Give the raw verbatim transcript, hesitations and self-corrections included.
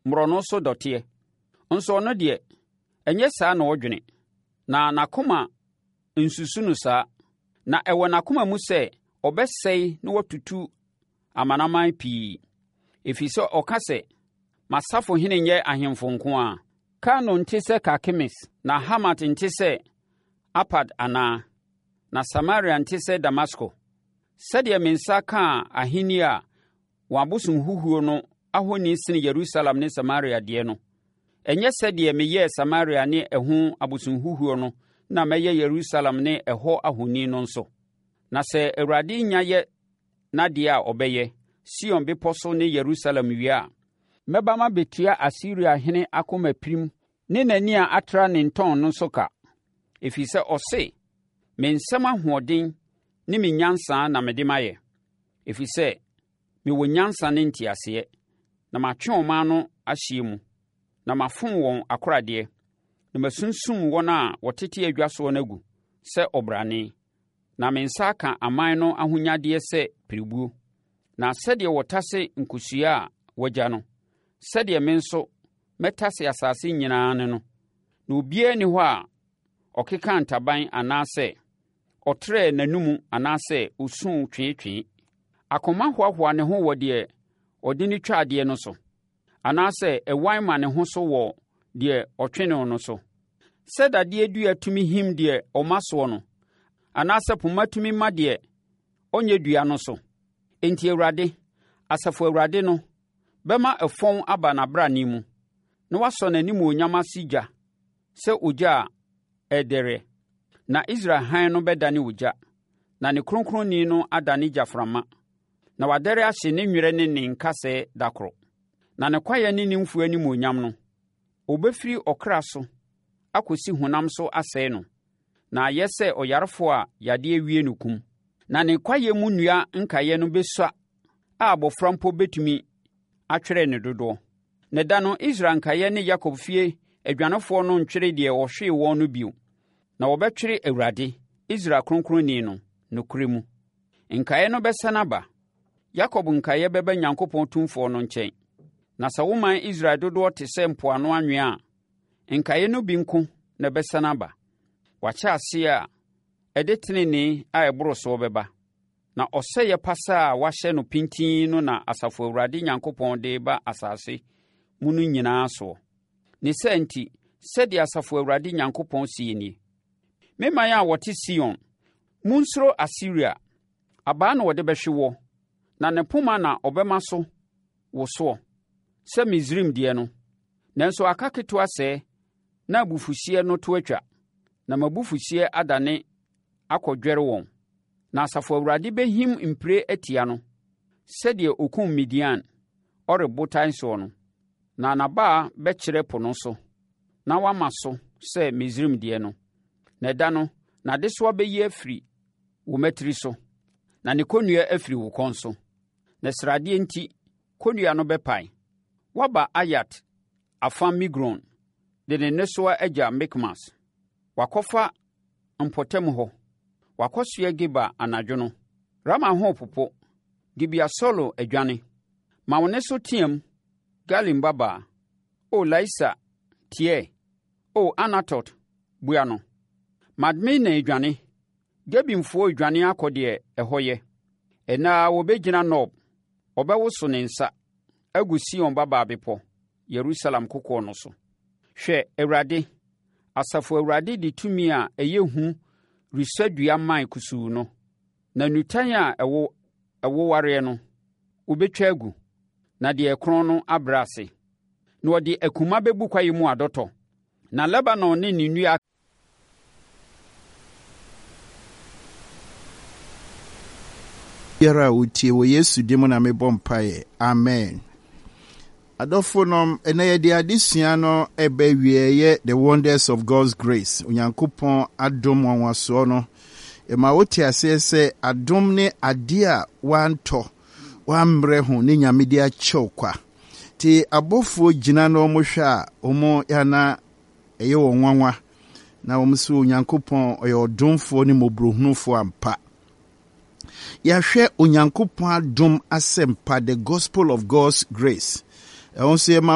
mmorɔno so dɔteɛ. Nso ɔno deɛ, ɛnyɛ saa na ɔdwene, na n'akoma nsusu no saa. Na ɛwɔ n'akoma mu sɛ ɔbɛsɛe na watutu amanaman pii. Ɛfiri sɛ ɔka sɛ, m'asafohene nyɛ ahemfo nko a. Kano nte sɛ Karkemis, na Hamat nte sɛ Apad anaa, na Samaria nte sɛ Damasko. Sɛdeɛ me nsa kaa ahenni a wɔn abosom huhuo no ahoni sene Yerusalem ne Samaria deɛ no, ɛnyɛ sɛdeɛ meyɛɛ Samaria ne ɛho abosom huhuo no na mɛyɛ Yerusalem ne ɛhɔ ahoni no nso. Na sɛ Awurade nya yɛ n'adeɛ a ɔbɛyɛ Sion bepɔ so ne Yerusalem wie a, mɛba ma betua Asiria hene akoma pirim ne n'ani a atra ne ntɔn no so ka. Ɛfiri sɛ ɔse, me nsɛm ahoɔden ne me nyansa na mede mayɛ. Ɛfiri sɛ mewɔ nyansa ne nteaseɛ, na matwe ɔman no ahyia mu, na mafom wɔn akoradeɛ, na masunsum wɔn a wɔtete adwa soɔ no agu sɛ ɔbrane, na me nsa aka aman no ahonyadeɛ sɛ pirebuo. Na sɛdeɛ wɔtase nkosua a wɔagya no, sɛdeɛ me nso mɛtase asase nyinaa ne no, na obiara ni hɔ a ɔkeka ntaban anaasɛ ɔtrɛ n'anumu anaasɛ osuu tweetwee. Akoma hoahoa ne ho wɔ deɛ ɔde ne twa adeɛ no so, anaasɛ ɛwan ma ne ho so wɔ deɛ ɔtwene no so. Sɛ dadeɛ dua tumi him deɛ ɔma soɔ no, anaasɛ poma tumi ma deɛ ɔnyɛ dua no so. Enti Awurade, Asafo Awurade no, bɛma ɛfɔn aba n'abrane mu, na wasɔ n'animuonyam ase gya sɛ ogya a ɛdɛrɛ. Na Israel hann no bɛdane ogya, na ne kronkronni no adane gyaframa. Na wadɛre ahye ne nwerɛ ne ne nkasɛɛ da koro. Na ne kwaeɛ ne ne mfuo animuonyam no, ɔbɛfiri ɔkra so akɔsi honam so asɛe no, na ayɛ sɛ ɔyarefoɔ a yadeɛ wie no kum. Na ne kwaeɛ mu nnua nkaeɛ no bɛsua a abɔfra mpo bɛtumi atwerɛ ne dodoɔ. Ne da no Israel nkaeɛ ne Yakob fie adwanefoɔ no ntwere deɛ ɔhwee wɔn no bio, na wɔbɛtwere Awurade, Israel Kronkronni no, nokorɛ mu. Nkaeɛ no bɛsane aba. Yakob nkaeɛ bɛba Nyankopɔn Tumfoɔ no nkyɛn. Na sɛ woman Israel dodoɔ te sɛ mpoano anwea a, nkaeɛ no bi nko na bɛsane aba. Wakyɛ ase a ɛde tenenee a ɛboro soɔ bɛba. Na ɔsɛeɛ pasa a wahyɛ no pintin no na Asafo Awurade Nyankopɔn de ba asase mu no nyinaa soɔ. Ne saa nti, sɛdeɛ Asafo Awurade Nyankopɔn sie nie, me man a wɔte Sion, munsuro Asiria. Abaa na wɔde bɛhwe wɔ, na ne poma na ɔbɛma so wosoɔ sɛ Misraim deɛ no. Nanso aka ketewa sɛɛ na abufuhyeɛ no to atwa, na mabufuhyeɛ adane akɔdwɛre wɔn. Na Asafo Awurade bɛhim mpire atia no, sɛdeɛ okum Midian ɔrebotan soɔ no. Na n'abaa bɛkyerɛ po no so, na wama so sɛ Misraim deɛ no. Na ɛda no, n'adesoa bɛyi afiri wo matiri so, na ne kɔnnua afiri wo kɔn so. Na sradeɛ nti, kɔnnua no bɛpae. Waba Ayat afa Migron, de ne nnesoa agya Mikmas. Wakɔfa mpɔtam hɔ, wakɔsoɛ Geba anadwo no. Rama ho popo, Gibea Solo adwane. Ma wo ne so team, Galim babaa. O Laisa, tie. O Anatot, bua no. Madmena adwane, Gebimfoɔ adwane akɔ deɛ ɛhɔ yɛ. Ɛnaa wɔbɛgyina Nob, ɔbɛwoso ne nsa, agu Sion babaa bepɔ, Yerusalem kokoɔ no so. Hwɛ, Awurade, Asafo Awurade de tumi a ɛyɛ hu resua dua man kusuu no. Na nutan a ɛwo ɛwowareɛ no, wobɛtwa agu, na deɛ ɛkron no abrɛ ase. Na wɔde akuma bɛbu kwaeɛ mu adɔtɔ. Na Lebanon ne ne nnua yara utie wo Yesu dim na mebɔ mpaeɛ. Amen. Adɔfo nom ene yɛde adesua no ebe wieye the wonders of God's grace. Onyankopɔn adom wanwasoɔ no. Ema wote ase sɛ adom ne ade a wantɔ wambrɛ ho ne nyamede akyɛw kwa. Ti abɔfoɔ gyina no mo hwɛ a omo yana ɛyɛ wɔn nwanwa. Na wɔn so Onyankopɔn ɔyɛ ɔdomfoɔ ne mobrohunufoɔ ampa. Yahwɛ Onyankopɔn adom asɛmpa, the gospel of God's grace. Ɛwɔ nso